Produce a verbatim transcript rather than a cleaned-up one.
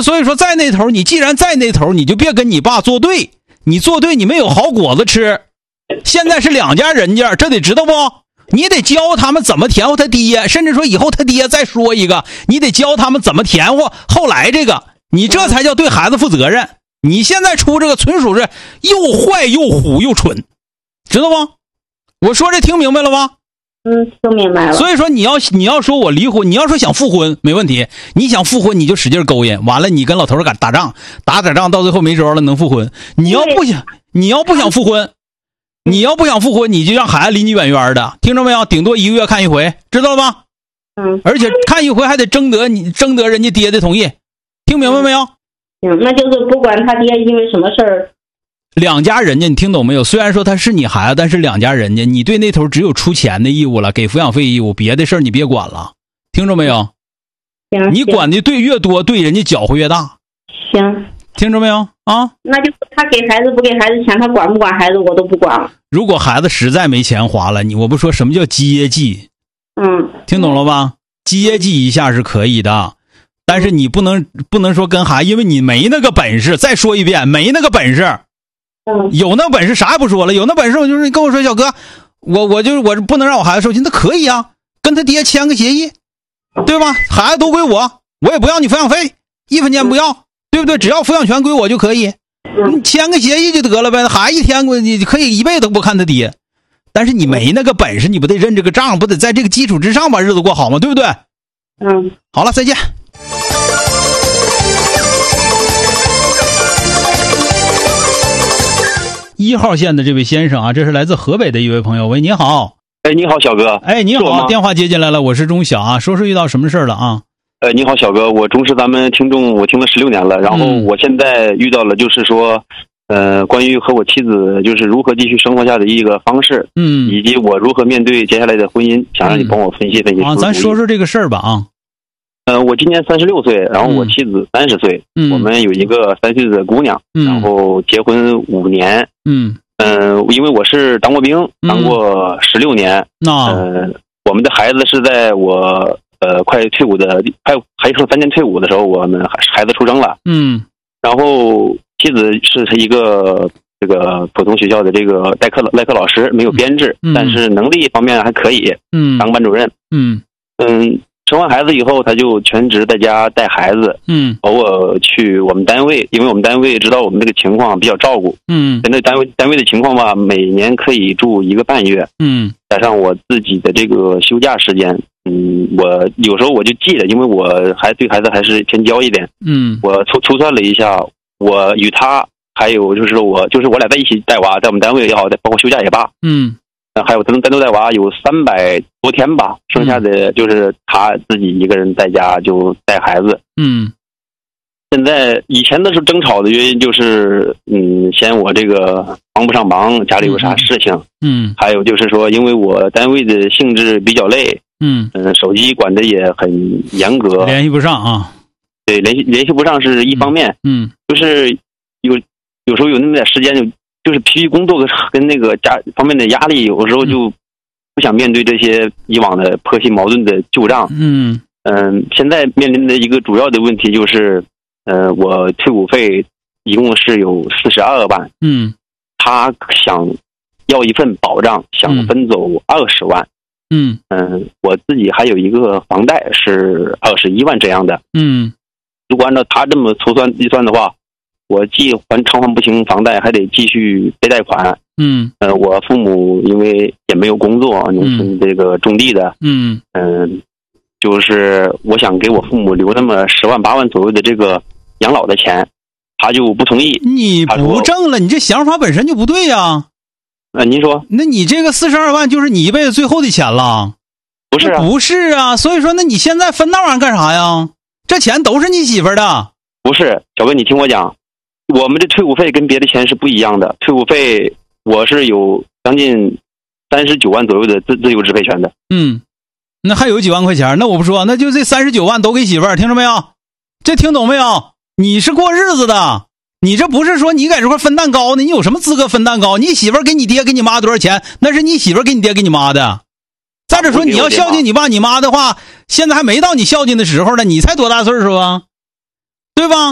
那所以说在那头，你既然在那头，你就别跟你爸作对，你作对你没有好果子吃。现在是两家人家，这得知道不？你得教他们怎么甜乎他爹，甚至说以后他爹再说一个，你得教他们怎么甜乎后来这个，你这才叫对孩子负责任。你现在出这个纯属是又坏又虎又蠢，知道不？我说这听明白了吧？ 嗯，听明白了。 所以说你要你要说我离婚，你要说想复婚没问题，你想复婚你就使劲勾引，完了你跟老头敢打仗，打打仗到最后没招了能复婚。你要不想你要不想复婚，你要不想复婚，你就让孩子离你远远的，听着没有？顶多一个月看一回，知道了吧？ 嗯， 而且看一回还得征得你征得人家爹的同意，听明白没有？ 行，那就是不管他爹因为什么事儿。 两家人家你听懂没有？虽然说他是你孩子，但是两家人家你对那头只有出钱的义务了，给抚养费义务，别的事儿你别管了，听着没有？ 行， 你管的对越多，对人家搅和越大。 行， 听着没有啊？ 那就他给孩子不给孩子钱，他管不管孩子我都不管了。 如果孩子实在没钱花了，你我不说什么叫接济， 嗯， 听懂了吧？接济一下是可以的，但是你不能不能说跟孩子，因为你没那个本事。再说一遍，没那个本事。 嗯， 有那本事啥也不说了，有那本事我就是跟我说小哥，我我就是我不能让我孩子受气，那可以啊，跟他爹签个协议，对吧？孩子都归我，我也不要你抚养费，一分钱不要，对不对？只要抚养权归我就可以，你签个协议就得了呗。孩子一天你可以一辈子都不看他爹，但是你没那个本事，你不得认这个账，不得在这个基础之上把日子过好吗？对不对？ 嗯， 好了，再见。一号线的这位先生啊，这是来自河北的一位朋友。喂，你好。 哎，你好，小哥。 哎，你好，电话接进来了，我是钟晓啊，说说遇到什么事了啊？ 呃，你好，小哥，我忠实咱们听众，我听了十六年了，然后我现在遇到了，就是说，嗯、呃，关于和我妻子就是如何继续生活下的一个方式， 嗯， 以及我如何面对接下来的婚姻，想让你帮我分析分析。 啊，咱说说这个事儿吧啊。 呃，我今年三十六岁，然后我妻子三十岁， 嗯， 我们有一个三岁的姑娘， 嗯， 然后结婚五年， 嗯。 嗯、呃，因为我是当过兵，当过十六年， 那、 嗯呃，我们的孩子是在我呃快退伍的，快还剩三年退伍的时候，我们孩子出生了， 嗯， 然后妻子是一个这个普通学校的这个代课代课老师，没有编制， 嗯、 但是能力方面还可以， 嗯， 当班主任， 嗯嗯。生完孩子以后，他就全职在家带孩子， 嗯， 偶尔去我们单位，因为我们单位知道我们这个情况比较照顾， 嗯， 那单位单位的情况吧，每年可以住一个半月， 嗯， 加上我自己的这个休假时间，嗯，我有时候我就记得，因为我还对孩子还是偏娇一点， 嗯， 我粗粗算了一下，我与他还有就是我就是我俩在一起带娃，在我们单位也好，包括休假也罢， 嗯。 还有单单独带娃有三百多天吧，剩下的就是他自己一个人在家就带孩子。 嗯， 现在以前的时候争吵的原因就是，嗯，嫌我这个帮不上忙，家里有啥事情。 嗯， 还有就是说，因为我单位的性质比较累， 嗯嗯、呃，手机管的也很严格， 联系不上啊。 对，联系联系不上是一方面。 嗯， 就是有有时候有那么点时间就。就是疲于工作跟那个家方面的压力，有时候就不想面对这些以往的婆媳矛盾的旧账。 嗯嗯、呃，现在面临的一个主要的问题就是，呃，我退伍费一共是有四十二万， 嗯， 他想要一份保障，想分走二十万。 嗯嗯、呃，我自己还有一个房贷是二十一万这样的。 嗯， 如果按照他这么粗算计算的话。我既还偿还不清房贷，还得继续背贷款。 嗯， 呃，我父母因为也没有工作，农村这个种地的。 嗯嗯、呃，就是我想给我父母留那么十万八万左右的这个养老的钱，他就不同意。 你不挣了，你这想法本身就不对呀、啊。 呃，您说？ 那你这个四十二万就是你一辈子最后的钱了？ 不是啊， 不是啊。所以说，那你现在分那玩意儿干啥呀？这钱都是你媳妇儿的。 不是，小哥，你听我讲。我们的退伍费跟别的钱是不一样的，退伍费我是有将近三十九万左右的自自由支配权的。 嗯，那还有几万块钱，那我不说，那就这三十九万都给媳妇儿，听着没有？这听懂没有？你是过日子的，你这不是说你在这块分蛋糕呢？你有什么资格分蛋糕？你媳妇儿给你爹给你妈多少钱？那是你媳妇儿给你爹给你妈的。再者说，你要孝敬你爸你妈的话，现在还没到你孝敬的时候呢，你才多大岁数啊？对吧？